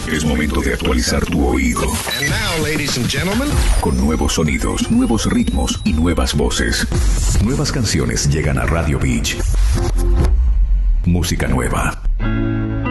Es momento de actualizar tu oído. And now, ladies and gentlemen, con nuevos sonidos, nuevos ritmos y nuevas voces. Nuevas canciones llegan a Radio Beach. Música nueva.